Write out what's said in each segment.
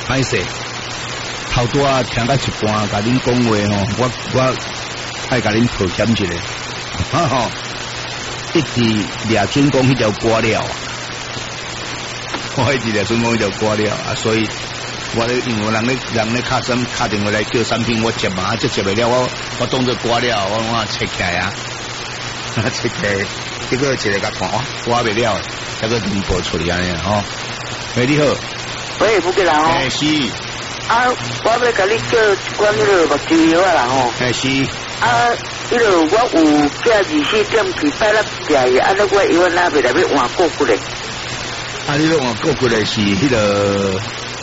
歹势，头拄啊听到一半，甲恁讲话我爱甲恁抱歉一下，吼，一直掠准讲迄条歌了，我一直掠准讲迄条歌了啊，所以我咧因为人咧敲电话来叫产品，我接嘛，接袂了，我当作歌了，我切起来啊，切起来，结果一个甲看，歌袂了，结果全部出嚟安尼吼。喂，你好。 喂，福建人哦。 哎，是。 啊，我要甲你叫一罐迄个目睭药啊啦吼。 哎，是。 啊，迄个我有寄24点去拜六食的，啊，那我药哪袂来要换过过来？ 啊，你要换过过来是迄个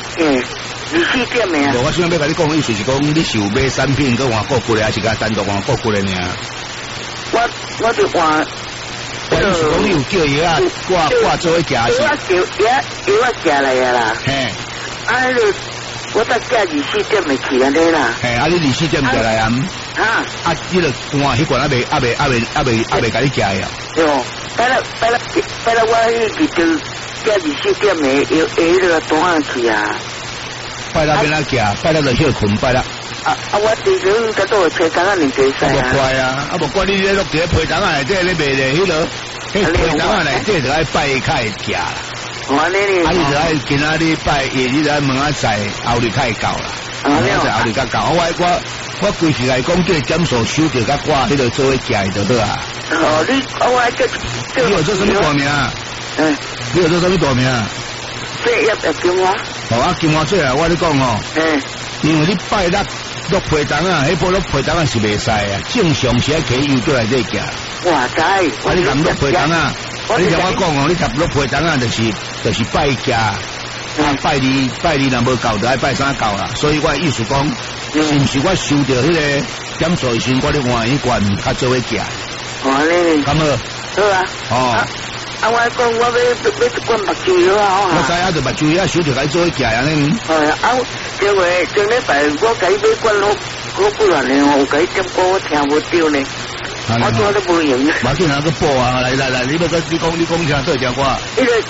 ？24点的啊。 我想要甲你讲，意思是讲你是有买产品，佮换过过来，还是甲单独换过过来呢？ 我就换。 我意思讲，你有叫药啊，挂做一家是？ 药啊寄来啊啦。 嘿。 啊，迄个我再寄24点的去安尼啦。 嘿，啊，你24点寄来啊？啊，你著换迄罐未甲你寄啊？ 哟，拜六我迄个就寄24点的迄个单啊去啊。 拜六边仔寄？拜六就休困拜六。 我之前甲倒车单啊，你坐使啊。 无怪啊，无怪你咧落伫皮单啊内底咧卖咧，迄个皮单啊内底就爱拜开食啦。啊，你就爱今仔日拜夜，你就爱问下在后日开到啦。问下在后日较到。我规矩来讲，这点数收着甲挂迄个做伙食就好啊。 哦，你有做什么大名？你有做什么大名？ 这要金花。 哦，啊金花做啊，我咧讲哦。因为你拜六落皮单啊，迄波落皮单啊是袂使啊，正常是爱摕油过来这食。 哇知。 啊，你含落皮单啊，你听我讲哦，你含落皮单啊，就是拜食。拜二若无够，就爱拜三够啦。所以我意思讲，是毋是我收到迄个点数时，我咧换一罐较做伙食。咁好。 好啊。 哦。 我讲我要一罐目睭药啊！ 我知影就目睭药收着，该做伙食安尼。 这回上礼拜我甲伊买罐好不然呢，有甲伊点歌我听无着呢，我做都无用。 马上拿个报啊！来，你要你讲啥对条歌？ 迄个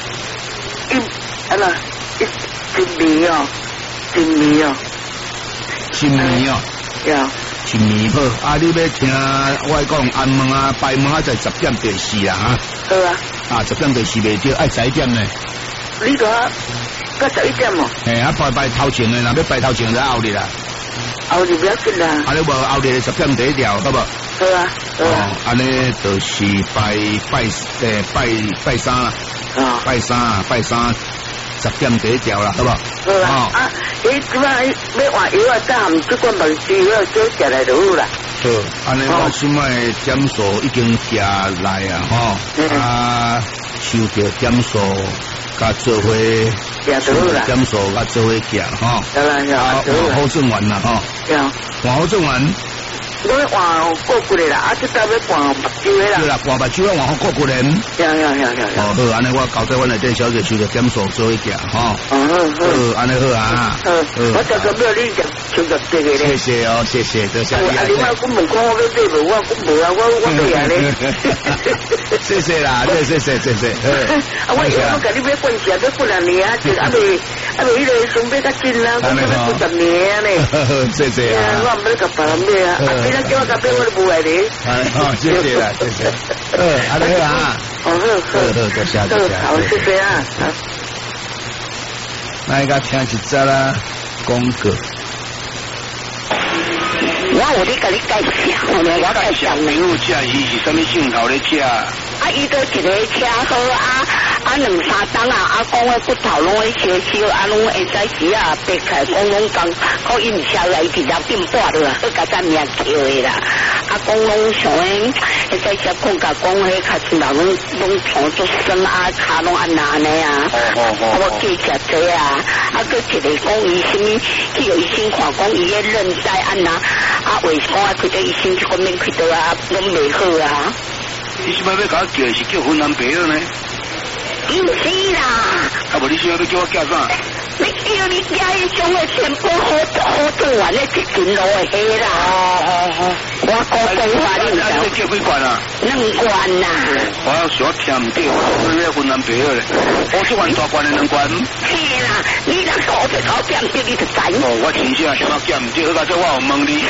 真味哦。 真味好，啊！你要听我讲，暗暝啊、拜暝啊，在10点第4啦哈。 好啊。啊 ，10点第4袂着，爱11点呢。 你个到11点哦。 拜头前的，若要拜头前就后日啦。 后日不要紧啦。啊， 你无后日10点第1条，好不？ 好啊。 安尼就是拜三啦。拜三。10点第1条啦，好不？ 好啊。啊，即摆要换药啊，再含这罐目睭药做食来就好啦。 好，安尼我即摆点数已经寄来啊，啊，收到点数，甲做伙，点数甲做伙寄，好正完啦，换好正完。 我换过过来啦，啊，这搭要换目睭的啦。 对啦，换目睭换好过过来。好，安尼我交代阮内底小姐收着点数做伙寄，好，安尼好啊。 我这个要你收着这个咧。 谢谢哦，谢谢，多谢你。 你莫讲问讲我要买无，我讲无啊，我对啊咧。 谢谢啦，谢谢。 我甲你买罐钱要过2年啊，就迄个准备较紧啦，我要10年咧。 谢谢啊。 我唔要甲别人买啊。你叫我甲买我都无来哩。 谢谢啦，谢谢。安尼啊。好，多谢。 好，谢谢啊。 来个听一则啦，广告。 我有咧甲你介绍，我介绍你有食伊是啥物镜头咧食？ 伊都一个车好2-3档啊，讲我骨头拢会烧，拢会使时啊，白开讲拢讲，可以唔烧来直接变半了，去甲咱命叫的啦。讲拢想诶，在只讲甲讲迄较亲人拢从做生骹拢安那呢啊。我记食这啊，佮一个讲伊什么，去有医生看讲伊个韧带安那，为讲开到医生这方面开到拢袂好啊。 你是要甲我叫是叫云南白了呢？ 唔是啦。 无你想要叫我叫啥？ 你叫你家迄种的全部好做完的一斤落的黑啦。我高中话你唔知。 你叫几罐啊 ？2罐呐。 我想听唔对，我要分男朋友咧。我这罐大罐的2罐。 嘿啦，你若搞这搞点对你就知。 我真正什么减唔对，好，我有问你。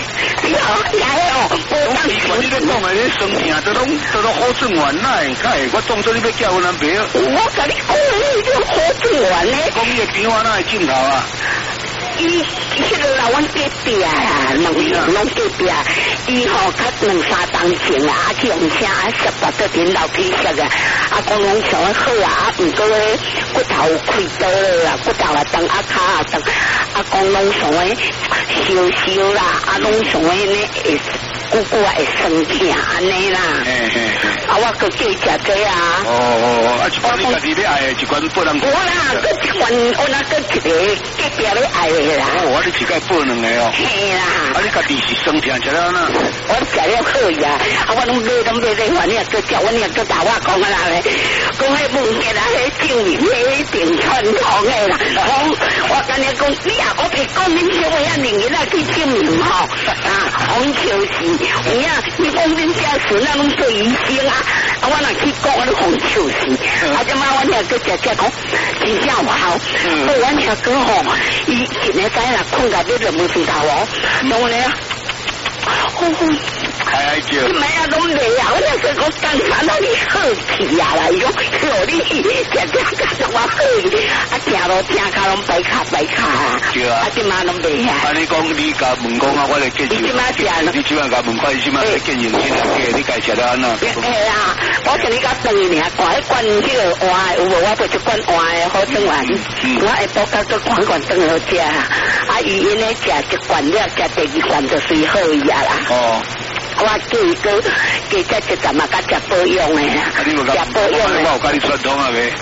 你咧讲的，你生病都拢好转完来，开我当作你要叫我男朋友。 我甲你讲，你就好转完咧。 讲你的电话哪会镜头啊？ 伊迄个啦，阮隔壁啊，拢隔壁，伊吼较2、3当前啊，去用车18到点楼梯色啊，讲拢想好啊，毋过咧骨头开刀啦，骨头啊长，骹啊长，讲拢想诶烧啦，拢想诶呢会。久久会生气安尼啦，我搁计食这啊。 一罐你家己要爱的，一罐不能。 我啦，搁一罐，我那搁一个隔壁要爱的啦。 我你一概报2个哦。 嘿啦。 你家己是生气食了哪？ 我食了可以啊，我拢买在饭，你也搁叫，我你也搁打我讲啊啦咧，讲迄物件啊，迄证明迄定传统的啦。我跟你讲，你啊，我别讲，恁小妹啊，年年啊去证明吼，红球是。有影，你讲恁家孙啊，拢做医生啊，我若去讲，我都红笑死。即摆我俩个姐姐讲，真正有效。我俩个吼，伊今日仔啦，困到你就冇知道哦。然后咧，你咪啊拢未啊！我那个讲刚才那里好气啊啦，伊讲叫你姐姐甲我好，行路听卡拢摆卡啊！ 对啊， 即马拢未啊！ 你讲你甲问讲啊，我来建议。 你即马食咯？ 你即马甲问看，你即马来建议先啊，你家食了安那？ 嘿啦，我叫你甲等伊尔，管迄个换有无？我不就管换的好整完，我下晡甲个管等好食啊！伊因咧食一罐了，食第2罐就随好伊啊啦。我叫伊个加这阵嘛，甲食保养的啦，食保养的。 我有甲你串通啊未？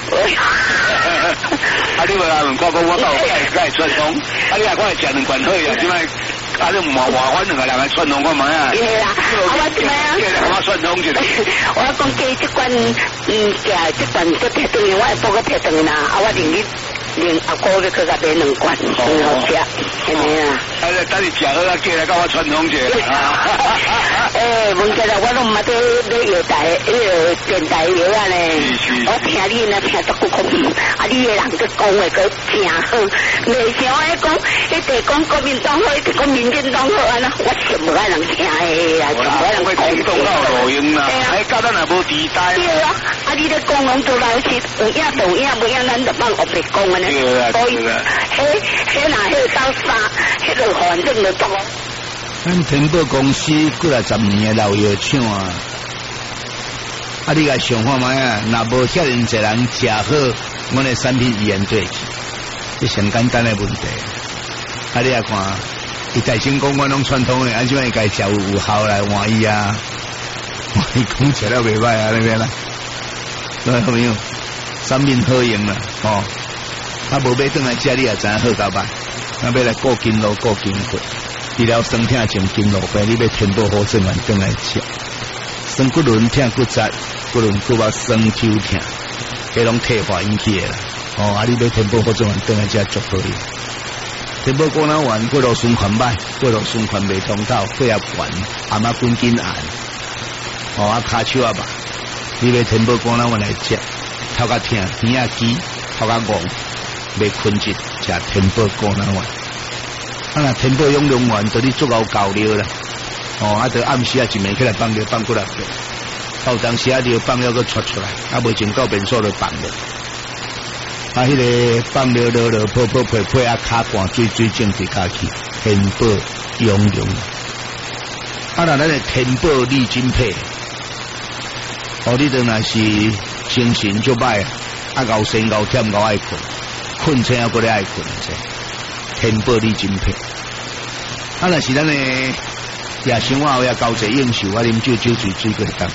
你无来问我讲，我甲会串通？你啊，我会食2罐好呀，即摆你换翻2个人来串通看卖啊？ 是啦，我即摆啊， 我串通一下。 我讲加这罐，这罐搁摕等于我下晡搁摕等于啦，我连阿哥要去甲买2罐，很好食，安尼啊。 等你食好啊，过来甲我串通一下。 问题啦，我拢毋捌在药台电台药啊呢。我听你那听足够空，你个人个讲话个真好，袂像我讲，一直讲国民党好，一直讲民进党好安那，我全无爱人听的啦，全无爱人讲。我讲到路用啦，搞咱也无地带。 对啊，你咧讲拢做来是有影就有影，无影咱就放后白讲安尼。所以，迄若迄到啥，迄个反正就做。 咱天宝公司过来10年的老药厂啊，你甲想看卖啊？若无遐尼侪人食好，阮的产品依然对起，这上简单的问题。你也看，伊大声讲阮拢传统的，即摆伊家食有效来换伊啊，换伊讲食了袂歹啊，那边啦，对没有？产品好用啦，无买转来食，你也知影好到歹。要来顾筋络、顾筋骨。治疗酸痛前筋络病，你要天宝好转完转来吃。酸骨轮痛、骨折、骨轮骨肉酸抽痛，迄拢退化引起的啦。你要天宝好转完转来吃足好哩。天宝果脑丸骨肉循环歹，骨肉循环袂通透，血压悬，阿妈筋筋癌。骹手啊吧，你要天宝果脑丸来吃，头壳痛、耳仔肌、头壳戆，袂困一，吃天宝果脑丸。那天宝养龙丸，就你足够够了啦。就暗时一暝起来放尿，放过来个，到当时尿放了个出来，未前到便所就放了。迄个放尿落泡泡配配骹寒水正直下去，天宝养龙。那咱的天宝利筋配，你当然是精神足歹熬神熬忝熬爱困醒还搁咧爱困者。天宝利筋配，若是咱的夜生活后也交际应酬，啉酒水过当。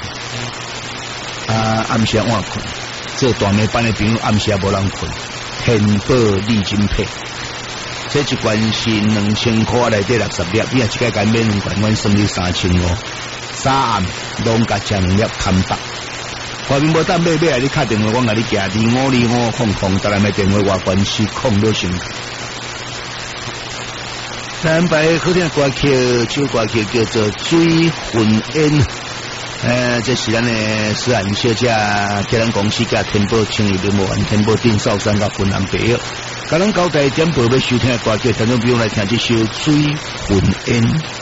暗时晚困，做大暝班的朋友暗时也无人困。天宝利筋配，这一罐是2000块内底60粒，你若一个买2罐，阮算你3500，3暗拢甲2粒砍白。 华明无当买来你打电话，我甲你寄252500，再来买电话外关系控都行。南白好听歌曲，首歌曲叫做《水魂烟》。这是咱的思涵小姐，给咱公司甲天宝青玉林无天宝顶少山甲分南北哦。甲咱交代点播要收听的歌曲，听众朋友来听这首《水魂烟》。